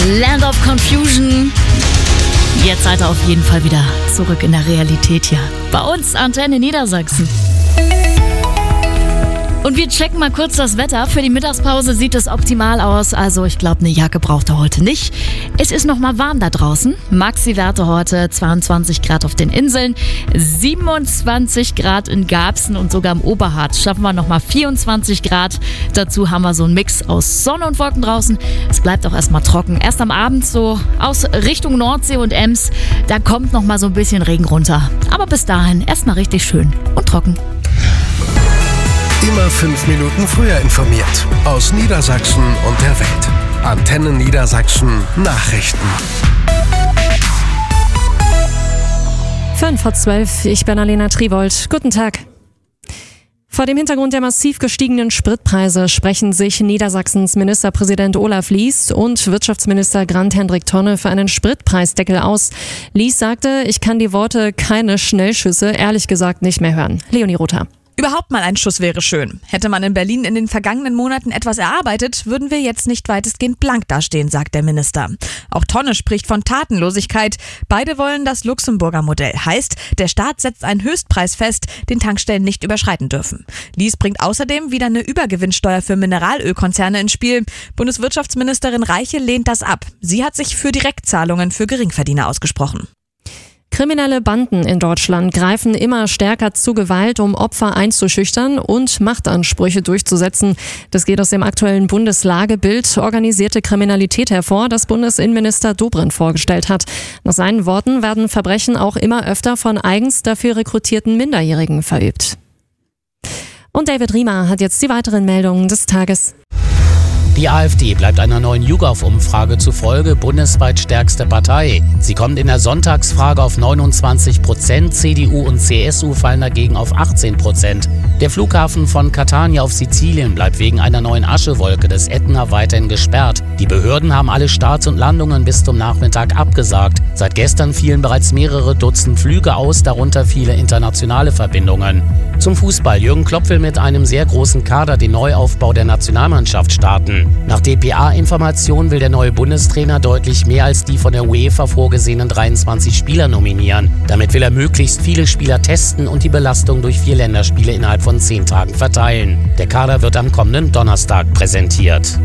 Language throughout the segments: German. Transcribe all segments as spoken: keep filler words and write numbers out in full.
Land of Confusion. Jetzt seid ihr auf jeden Fall wieder zurück in der Realität hier. Bei uns Antenne Niedersachsen. Und wir checken mal kurz das Wetter. Für die Mittagspause sieht es optimal aus. Also ich glaube, eine Jacke braucht ihr heute nicht. Es ist noch mal warm da draußen. Maxi-Werte heute zweiundzwanzig Grad auf den Inseln, siebenundzwanzig Grad in Garbsen und sogar im Oberharz schaffen wir noch mal vierundzwanzig Grad. Dazu haben wir so einen Mix aus Sonne und Wolken draußen. Es bleibt auch erstmal trocken. Erst am Abend so aus Richtung Nordsee und Ems, da kommt noch mal so ein bisschen Regen runter. Aber bis dahin erstmal richtig schön und trocken. Immer fünf Minuten früher informiert. Aus Niedersachsen und der Welt. Antenne Niedersachsen Nachrichten. Fünf vor zwölf, ich bin Alena Triwold. Guten Tag. Vor dem Hintergrund der massiv gestiegenen Spritpreise sprechen sich Niedersachsens Ministerpräsident Olaf Lies und Wirtschaftsminister Grant-Hendrik Tonne für einen Spritpreisdeckel aus. Lies sagte, ich kann die Worte keine Schnellschüsse ehrlich gesagt nicht mehr hören. Leonie Rother. Überhaupt mal ein Schuss wäre schön. Hätte man in Berlin in den vergangenen Monaten etwas erarbeitet, würden wir jetzt nicht weitestgehend blank dastehen, sagt der Minister. Auch Tonne spricht von Tatenlosigkeit. Beide wollen das Luxemburger Modell. Heißt, der Staat setzt einen Höchstpreis fest, den Tankstellen nicht überschreiten dürfen. Lies bringt außerdem wieder eine Übergewinnsteuer für Mineralölkonzerne ins Spiel. Bundeswirtschaftsministerin Reiche lehnt das ab. Sie hat sich für Direktzahlungen für Geringverdiener ausgesprochen. Kriminelle Banden in Deutschland greifen immer stärker zu Gewalt, um Opfer einzuschüchtern und Machtansprüche durchzusetzen. Das geht aus dem aktuellen Bundeslagebild Organisierte Kriminalität hervor, das Bundesinnenminister Dobrindt vorgestellt hat. Nach seinen Worten werden Verbrechen auch immer öfter von eigens dafür rekrutierten Minderjährigen verübt. Und David Riemer hat jetzt die weiteren Meldungen des Tages. Die AfD bleibt einer neuen YouGov-Umfrage zufolge bundesweit stärkste Partei. Sie kommt in der Sonntagsfrage auf neunundzwanzig Prozent, C D U und C S U fallen dagegen auf achtzehn Prozent. Der Flughafen von Catania auf Sizilien bleibt wegen einer neuen Aschewolke des Ätna weiterhin gesperrt. Die Behörden haben alle Starts und Landungen bis zum Nachmittag abgesagt. Seit gestern fielen bereits mehrere Dutzend Flüge aus, darunter viele internationale Verbindungen. Zum Fußball. Jürgen Klopp will mit einem sehr großen Kader den Neuaufbau der Nationalmannschaft starten. Nach D P A-Informationen will der neue Bundestrainer deutlich mehr als die von der UEFA vorgesehenen dreiundzwanzig Spieler nominieren. Damit will er möglichst viele Spieler testen und die Belastung durch vier Länderspiele innerhalb von zehn Tagen verteilen. Der Kader wird am kommenden Donnerstag präsentiert.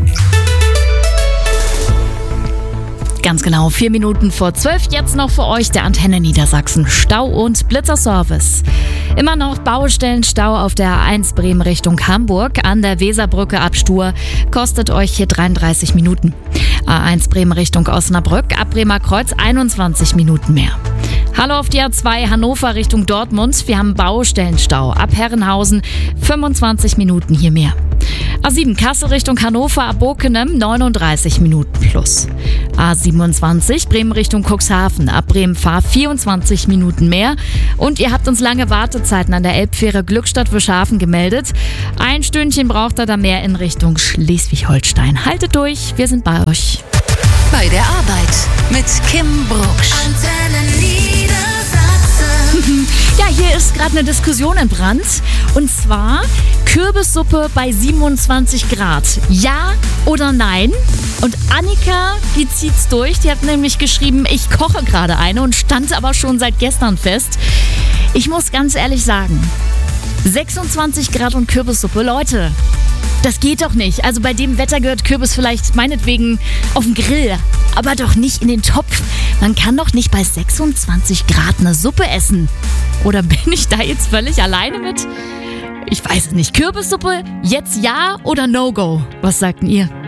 Ganz genau, vier Minuten vor zwölf. Jetzt noch für euch der Antenne Niedersachsen Stau- und Blitzerservice. Immer noch Baustellenstau auf der A eins Bremen Richtung Hamburg. An der Weserbrücke ab Stur kostet euch hier dreiunddreißig Minuten. A eins Bremen Richtung Osnabrück ab Bremer Kreuz einundzwanzig Minuten mehr. Hallo auf die A zwei Hannover Richtung Dortmund. Wir haben Baustellenstau ab Herrenhausen fünfundzwanzig Minuten hier mehr. A sieben Kassel Richtung Hannover ab Bokenem neununddreißig Minuten plus. A siebenundzwanzig Bremen Richtung Cuxhaven ab Bremen-Fahr vierundzwanzig Minuten mehr. Und ihr habt uns lange Wartezeiten an der Elbfähre Glückstadt-Wischhafen gemeldet. Ein Stündchen braucht ihr da mehr in Richtung Schleswig-Holstein. Haltet durch, wir sind bei euch. Bei der Arbeit mit Kim Brucksch. Antenne Niedersachsen. Ja, hier ist gerade eine Diskussion in Brand. Und zwar Kürbissuppe bei siebenundzwanzig Grad. Ja oder nein? Und Annika, die zieht's durch. Die hat nämlich geschrieben, ich koche gerade eine und stand aber schon seit gestern fest. Ich muss ganz ehrlich sagen, sechsundzwanzig Grad und Kürbissuppe, Leute, das geht doch nicht. Also bei dem Wetter gehört Kürbis vielleicht meinetwegen auf den Grill, aber doch nicht in den Topf. Man kann doch nicht bei sechsundzwanzig Grad eine Suppe essen. Oder bin ich da jetzt völlig alleine mit? Ich weiß es nicht. Kürbissuppe, jetzt ja oder No-Go? Was sagt ihr?